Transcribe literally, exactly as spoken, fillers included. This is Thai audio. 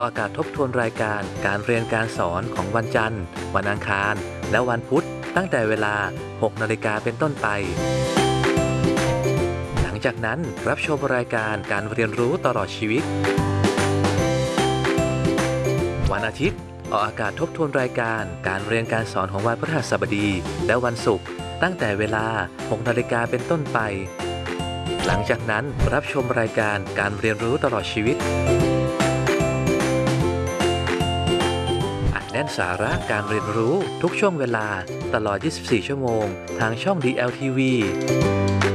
อากาศทบทวนรายการการเรียนการสอนของวันจันทร์วันอังคารและวันพุธตั้งแต่เวลาหกนาฬิกาเป็นต้นไปหลังจากนั้นรับชมรายการการเรียนรู้ตลอดชีวิตวันอาทิตย์ออกอากาศทบทวนรายการการเรียนการสอนของวันพฤหัสบดีและวันศุกร์ตั้งแต่เวลาหกนาฬิกาเป็นต้นไปหลังจากนั้นรับชมรายการการเรียนรู้ตลอดชีวิตอัดแน่นสาระการเรียนรู้ทุกช่วงเวลาตลอดยี่สิบสี่ชั่วโมงทางช่อง ดี แอล ที วี